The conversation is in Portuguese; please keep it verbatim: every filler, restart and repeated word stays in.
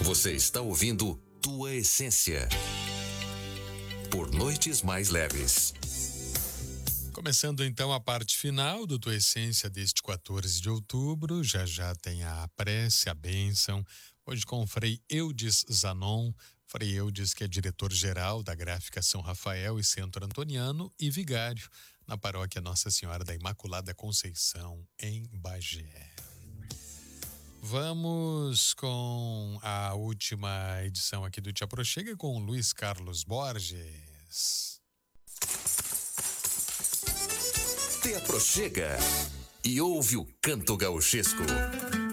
Você está ouvindo Tua Essência por Noites Mais Leves. Começando então a parte final do Tua Essência deste quatorze de outubro, já já tem a prece, a bênção, hoje com o Frei Eudes Zanon, Frei Eudes que é diretor-geral da Gráfica São Rafael e Centro Antoniano e vigário na paróquia Nossa Senhora da Imaculada Conceição, em Bagé. Vamos com a última edição aqui do Te Aproxega com o Luiz Carlos Borges. Te aproxega e ouve o canto gauchesco.